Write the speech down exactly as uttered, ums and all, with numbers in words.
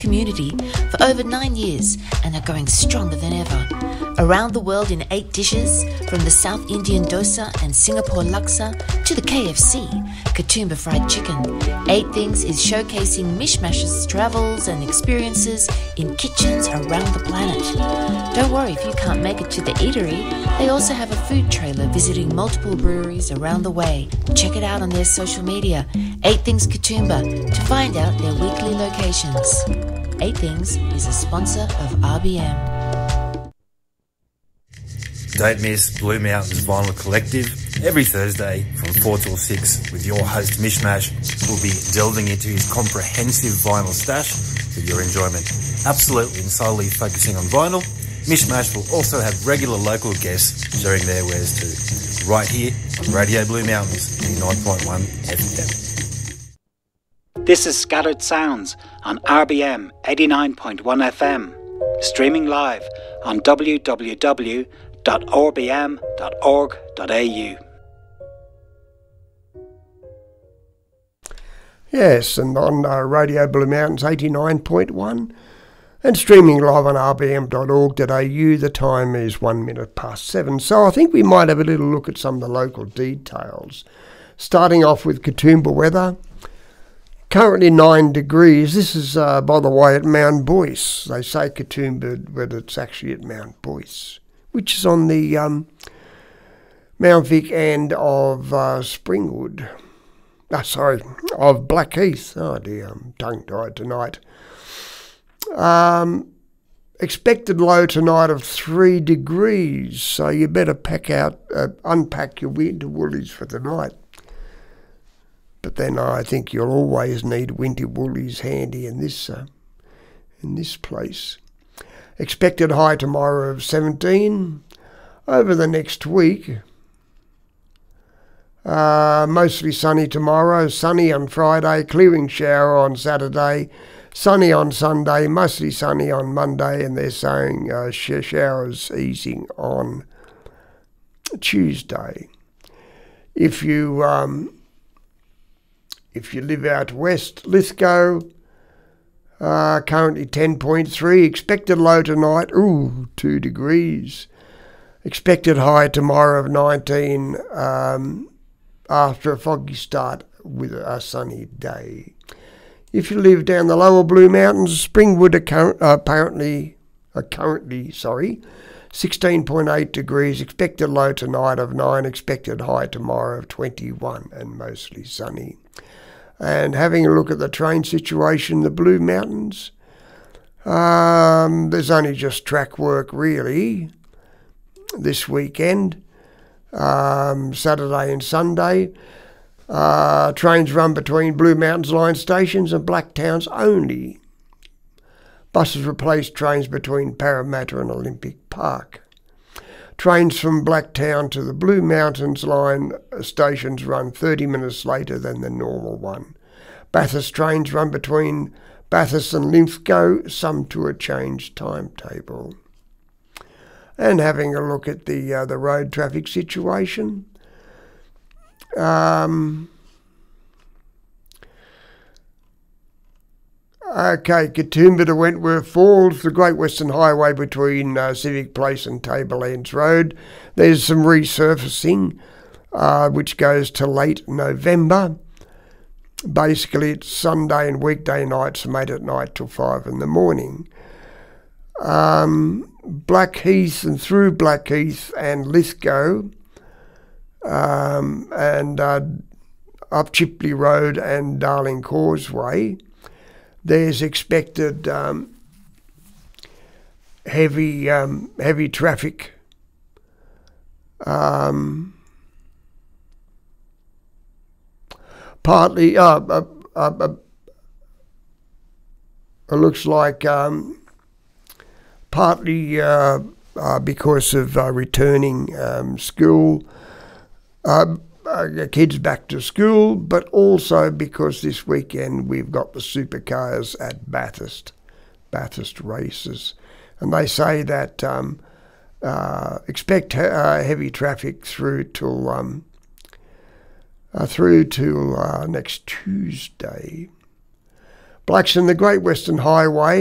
community for over nine years and are going stronger than ever. Around the world in eight dishes, from the South Indian dosa and Singapore laksa to the K F C, Katoomba Fried Chicken. Eight Things is showcasing Mishmash's travels and experiences in kitchens around the planet. Don't worry if you can't make it to the eatery, they also have a food trailer visiting multiple breweries around the way. Check it out on their social media, Eight Things Katoomba, to find out their weekly locations. Eight Things is a sponsor of R B M. Don't miss Blue Mountains Vinyl Collective every Thursday from four till six with your host Mishmash, who will be delving into his comprehensive vinyl stash for your enjoyment. Absolutely and solely focusing on vinyl, Mishmash will also have regular local guests sharing their wares too, right here on Radio Blue Mountains eighty-nine point one F M. This is Scattered Sounds on R B M eighty-nine point one F M, streaming live on w w w dot r b m dot org dot a u. Yes, and on uh, Radio Blue Mountains eighty-nine point one and streaming live on r b m dot org dot a u. The time is one minute past seven, so I think we might have a little look at some of the local details. Starting off with Katoomba weather. Currently nine degrees. This is, uh, by the way, at Mount Boyce. They say Katoomba, but it's actually at Mount Boyce, which is on the um, Mount Vic end of uh, Springwood. Oh, sorry, of Blackheath. Oh dear, I'm tongue-tied tonight. Um, expected low tonight of three degrees, so you better pack out, uh, unpack your winter woolies for tonight. But then I think you'll always need winter woolies handy in this uh, in this place. Expected high tomorrow of seventeen. Over the next week, uh, mostly sunny tomorrow, sunny on Friday, clearing shower on Saturday, sunny on Sunday, mostly sunny on Monday, and they're saying uh, sh- showers easing on Tuesday. If you um, if you live out west, Lithgow, uh, currently ten point three, expected low tonight, ooh, two degrees. Expected high tomorrow of nineteen, um, after a foggy start with a sunny day. If you live down the lower Blue Mountains, Springwood are cur- uh, apparently, uh, currently, sorry, sixteen point eight degrees, expected low tonight of nine, expected high tomorrow of twenty-one, and mostly sunny. And having a look at the train situation in the Blue Mountains, um, there's only just track work really this weekend, um, Saturday and Sunday. Uh, trains run between Blue Mountains line stations and Blacktowns only. Buses replace trains between Parramatta and Olympic Park. Trains from Blacktown to the Blue Mountains line stations run thirty minutes later than the normal one. Bathurst trains run between Bathurst and Lithgow, some to a changed timetable. And having a look at the uh, the road traffic situation. Um, okay, Katoomba to Wentworth Falls, the Great Western Highway between uh, Civic Place and Tablelands Road. There's some resurfacing, uh, which goes to late November. Basically, it's Sunday and weekday nights from eight at night till five in the morning. Um, Blackheath and through Blackheath and Lithgow, um, and uh, up Chipley Road and Darling Causeway, there's expected um, heavy um, heavy traffic. Um, partly, uh, uh, uh, uh, it looks like um, partly uh, uh, because of uh, returning um, school. Uh, uh, kids back to school, but also because this weekend we've got the supercars at Bathurst, Bathurst races. And they say that um, uh, expect he- uh, heavy traffic through till um, uh, through till uh, next Tuesday. Blacks and the Great Western Highway